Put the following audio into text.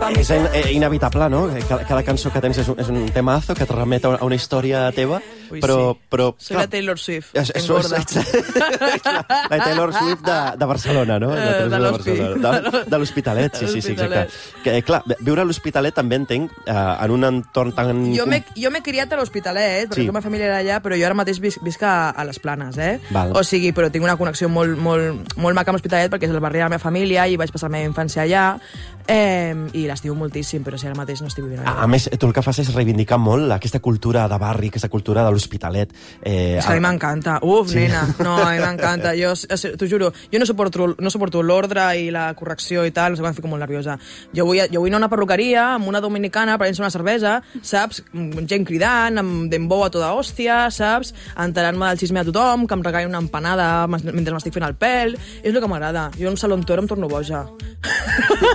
És inevitable, no? Cada cançó que tens és un temazo que et remet a una història teva, però... Soy la Taylor Swift, engorda. La Taylor Swift de Barcelona, no? De l'Hospitalet, sí, exacte. Clar, viure a l'Hospitalet també entenc, en un entorn tan... Jo m'he criat a l'Hospitalet, perquè la meva família era allà, però jo ara mateix visc a les Planes, O sigui, però tinc una connexió molt maca amb l'Hospitalet, perquè és el barri de la meva família i vaig passar la meva infància allà, i l'estimo moltíssim, però si ara mateix no estic vivint allà. A més, tu el que fas és reivindicar molt aquesta cultura de barri, aquesta cultura de l'Hospitalet. És que a mi m'encanta. Nena, no, a mi m'encanta. T'ho juro, jo no suporto l'ordre i la correcció i tal, no sé quan em fico molt nerviosa. Jo vull anar a una perruqueria amb una dominicana prenent-se una cervesa, saps? Gent cridant, amb dembow a tota hòstia, saps? Enterant-me del xisme a tothom, que em regalin una empanada mentre m'estic fent el pèl. És el que m'agrada. Jo en un saló amb tor em torno boja.